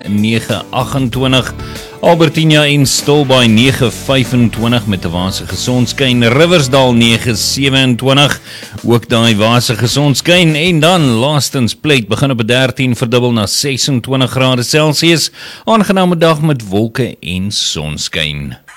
9:28. Albertina en Stilbaai 9:25 met 'n wasige sonskyn. Riversdal 9:27, ook daai wasige sonskyn. En dan laastens Pleit begin op 13, verdubbel na 26 grade Celsius. Aangename dag met wolke en sonskyn.